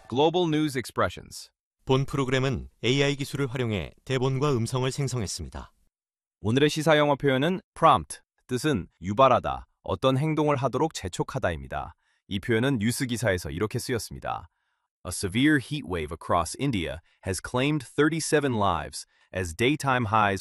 Global News Expressions. 본 프로그램은 AI 기술을 활용해 대본과 음성을 생성했습니다. 오늘의 시사 영어 표현은 prompt, 뜻은 유발하다, 어떤 행동을 하도록 재촉하다입니다. 이 표현은 뉴스 기사에서 이렇게 쓰였습니다. A severe heat wave across India has claimed 37 lives as daytime highs